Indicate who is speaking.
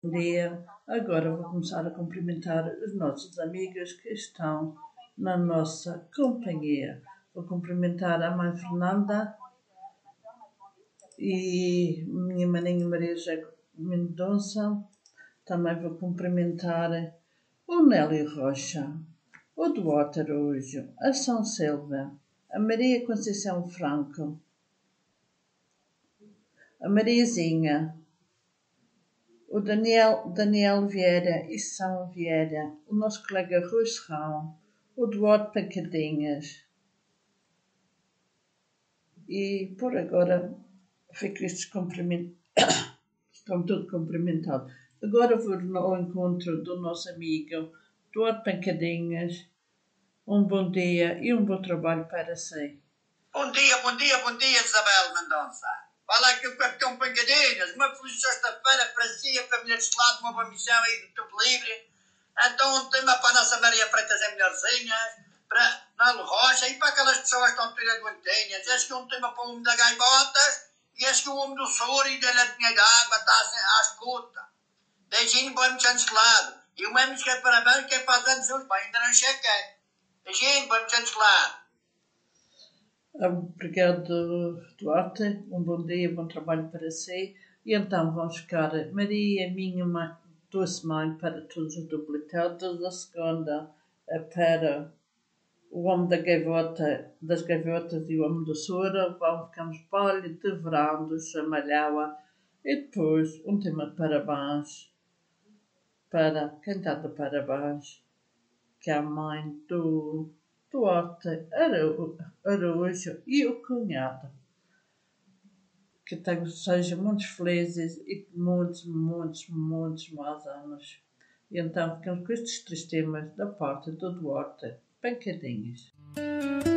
Speaker 1: Bom dia. Agora vou começar a cumprimentar os nossos amigos que estão na nossa companhia. Vou cumprimentar a mãe Fernanda e minha maninha Maria José Mendonça. Também vou cumprimentar o Nélio Rocha, o Duarte Araújo, a São Silva, a Maria Conceição Franco, a Mariazinha, o Daniel Vieira e São Vieira, o nosso colega Rui Serrão, o Duarte Pancadinhas. E por agora fico estes cumprimentos. Estão todos cumprimentados. Agora vou ao encontro do nosso amigo Duarte Pancadinhas. Um bom dia e um bom trabalho para si.
Speaker 2: Bom dia, Isabel Mendonça. Fala aqui o Capitão Pancadinhas. Uma feliz sexta-feira para si, a família deste lado, uma boa missão aí do Tempo Livre. Então, um tema para a nossa Maria Freitas em Melhorzinhas, para Nalo Rocha e para aquelas pessoas que estão tirando doentinhas. Acho que é um tema para o homem da gaivotas e acho que o homem do soro e da latinha de água está à escuta. Beijinho, bom chancelado. E o mesmo que é parabéns, que é faz anos hoje, bem, ainda não cheguei. Beijinho, bom chancelado.
Speaker 1: Obrigado, Duarte. Um bom dia, bom trabalho para si. E então vamos ficar Maria, minha mãe, doce mãe, para todos os duplicados. A segunda para o homem das gaivotas e o homem do soro. Ficamos palha de verão, do chamalhaua. E depois um tema de parabéns para quem está de parabéns, que é a mãe do Duarte Araújo e o cunhado. Que sejam muitos felizes e muitos mais anos. E então ficamos com estes três temas da parte do Duarte Pancadinhas.